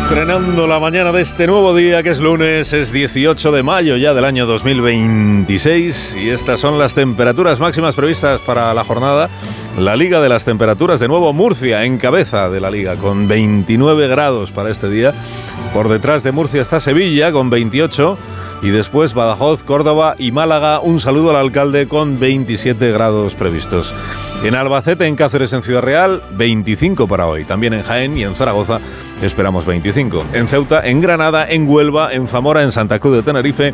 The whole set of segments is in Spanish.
Estrenando la mañana de este nuevo día, que es lunes, es 18 de mayo ya del año 2026, y estas son las temperaturas máximas previstas para la jornada. La Liga de las Temperaturas, de nuevo Murcia en cabeza de la Liga, con 29 grados para este día. Por detrás de Murcia está Sevilla con 28, y después Badajoz, Córdoba y Málaga. Un saludo al alcalde, con 27 grados previstos. En Albacete, en Cáceres, en Ciudad Real, 25 para hoy. También en Jaén y en Zaragoza esperamos 25. En Ceuta, en Granada, en Huelva, en Zamora, en Santa Cruz de Tenerife,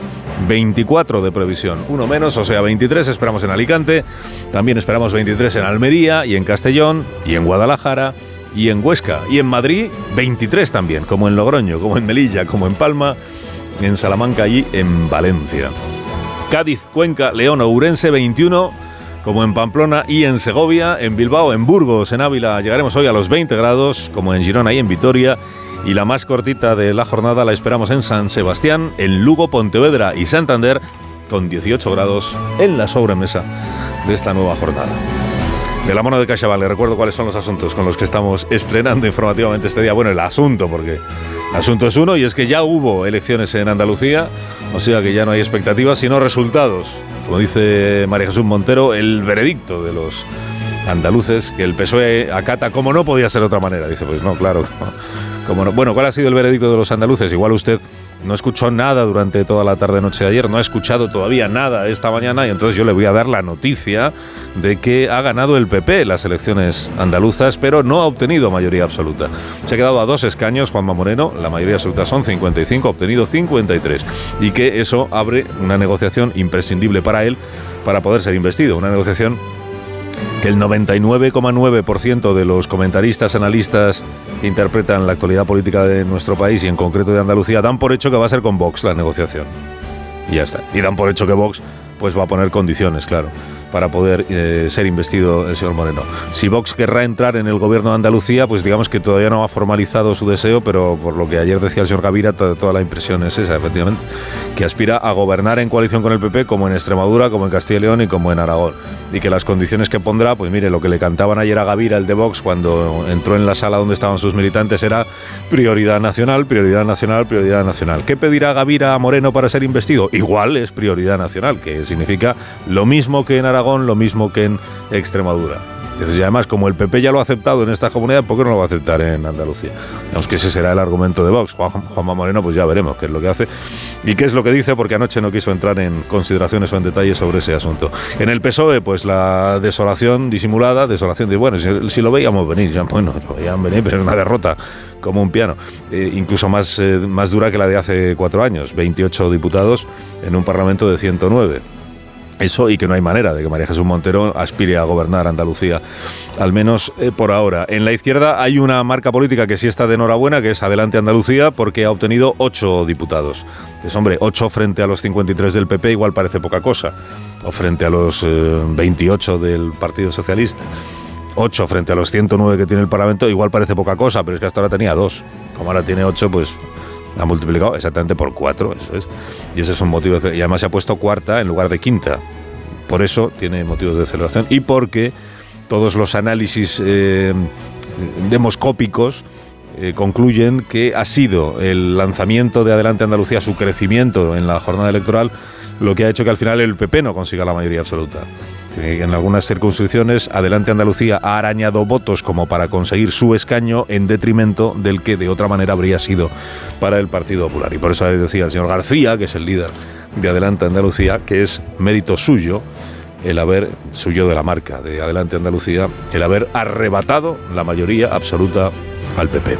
24 de previsión. Uno menos, o sea, 23 esperamos en Alicante. También esperamos 23 en Almería y en Castellón y en Guadalajara y en Huesca. Y en Madrid, 23 también, como en Logroño, como en Melilla, como en Palma, en Salamanca y en Valencia. Cádiz, Cuenca, León, Ourense, 21... como en Pamplona y en Segovia, en Bilbao, en Burgos, en Ávila. Llegaremos hoy a los 20 grados, como en Girona y en Vitoria. Y la más cortita de la jornada la esperamos en San Sebastián, en Lugo, Pontevedra y Santander, con 18 grados en la sobremesa de esta nueva jornada. De la mano de CaixaBank, le recuerdo cuáles son los asuntos con los que estamos estrenando informativamente este día. Bueno, el asunto, porque el asunto es uno, y es que ya hubo elecciones en Andalucía, o sea que ya no hay expectativas, sino resultados. Como dice María Jesús Montero, el veredicto de los andaluces, que el PSOE acata como no podía ser de otra manera. Dice, pues no, claro, como no. Bueno, ¿cuál ha sido el veredicto de los andaluces? Igual usted no escuchó nada durante toda la tarde-noche de ayer, no ha escuchado todavía nada esta mañana, y entonces yo le voy a dar la noticia de que ha ganado el PP las elecciones andaluzas, pero no ha obtenido mayoría absoluta. Se ha quedado a 2 escaños Juanma Moreno, la mayoría absoluta son 55, ha obtenido 53, y que eso abre una negociación imprescindible para él para poder ser investido, una negociación que el 99,9% de los comentaristas, analistas que interpretan la actualidad política de nuestro país y en concreto de Andalucía dan por hecho que va a ser con Vox la negociación. Y ya está. Y dan por hecho que Vox pues va a poner condiciones, claro, para poder ser investido el señor Moreno. Si Vox querrá entrar en el gobierno de Andalucía, pues digamos que todavía no ha formalizado su deseo, pero por lo que ayer decía el señor Gavira, toda la impresión es esa, efectivamente, que aspira a gobernar en coalición con el PP, como en Extremadura, como en Castilla y León y como en Aragón. Y que las condiciones que pondrá, pues mire, lo que le cantaban ayer a Gavira, el de Vox, cuando entró en la sala donde estaban sus militantes, era prioridad nacional, prioridad nacional, prioridad nacional. ¿Qué pedirá Gavira a Moreno para ser investido? Igual es prioridad nacional, que significa lo mismo que en Aragón, lo mismo que en Extremadura. Y además, como el PP ya lo ha aceptado en esta comunidad, ¿por qué no lo va a aceptar en Andalucía? Digamos que ese será el argumento de Vox. Juanma Moreno, pues ya veremos qué es lo que hace y qué es lo que dice, porque anoche no quiso entrar en consideraciones o en detalles sobre ese asunto. En el PSOE, pues la desolación disimulada, desolación de, bueno, si lo veíamos venir, ya, bueno, lo veían venir, pero es una derrota como un piano, incluso más dura que la de hace 4 años, 28 diputados en un parlamento de 109. Eso, y que no hay manera de que María Jesús Montero aspire a gobernar Andalucía, al menos por ahora. En la izquierda hay una marca política que sí está de enhorabuena, que es Adelante Andalucía, porque ha obtenido 8 diputados. Es, hombre, 8 frente a los 53 del PP igual parece poca cosa, o frente a los 28 del Partido Socialista. 8 frente a los 109 que tiene el Parlamento igual parece poca cosa, pero es que hasta ahora tenía 2. Como ahora tiene 8, pues ha multiplicado exactamente por 4, eso es. Y ese es un motivo y además se ha puesto cuarta en lugar de quinta. Por eso tiene motivos de celebración y porque todos los análisis demoscópicos concluyen que ha sido el lanzamiento de Adelante Andalucía, su crecimiento en la jornada electoral, lo que ha hecho que al final el PP no consiga la mayoría absoluta. En algunas circunscripciones, Adelante Andalucía ha arañado votos como para conseguir su escaño en detrimento del que de otra manera habría sido para el Partido Popular. Y por eso decía el señor García, que es el líder de Adelante Andalucía, que es mérito suyo, suyo de la marca de Adelante Andalucía, el haber arrebatado la mayoría absoluta al PP.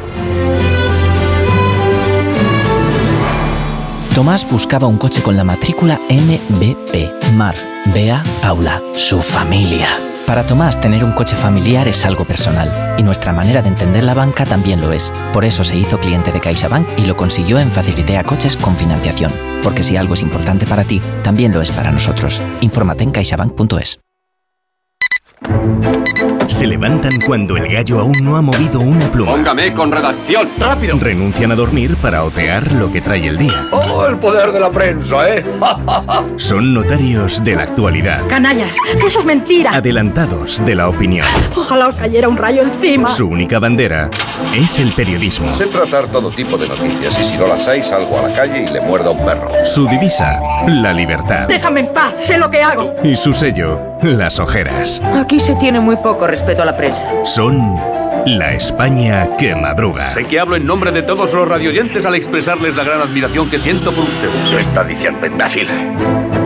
Tomás buscaba un coche con la matrícula MBP, Mar, Bea, Paula, su familia. Para Tomás, tener un coche familiar es algo personal, y nuestra manera de entender la banca también lo es. Por eso se hizo cliente de CaixaBank y lo consiguió en Facilitea Coches con financiación. Porque si algo es importante para ti, también lo es para nosotros. Infórmate en caixabank.es. Se levantan cuando el gallo aún no ha movido una pluma. Póngame con redacción, rápido. Renuncian a dormir para otear lo que trae el día. ¡Oh, el poder de la prensa, eh! Son notarios de la actualidad. Canallas, eso es mentira. Adelantados de la opinión. Ojalá os cayera un rayo encima. Su única bandera es el periodismo. Sé tratar todo tipo de noticias y si no las hay salgo a la calle y le muerdo a un perro. Su divisa, la libertad. Déjame en paz, sé lo que hago. Y su sello, las ojeras. Aquí se tiene muy poco respeto a la prensa. Son la España que madruga. Sé que hablo en nombre de todos los radioyentes al expresarles la gran admiración que siento por ustedes. Lo está diciendo, imbécil.